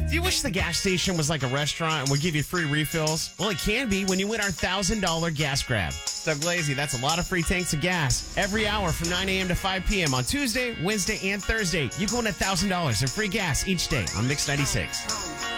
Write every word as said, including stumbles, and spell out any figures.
Do you wish the gas station was like a restaurant and would give you free refills? Well, it can be when you win our one thousand dollars gas grab. Doug Lazy, that's a lot of free tanks of gas every hour from nine a.m. to five p.m. on Tuesday, Wednesday, and Thursday. You can win one thousand dollars in free gas each day on Mix ninety-six.